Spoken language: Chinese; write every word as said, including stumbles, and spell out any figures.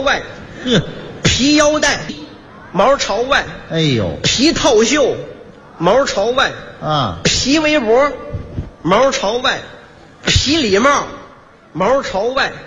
外， 呵， 皮腰带，毛朝外， 哎呦皮套袖，毛朝外， 啊， 皮围脖，毛朝外，皮礼帽，毛朝外，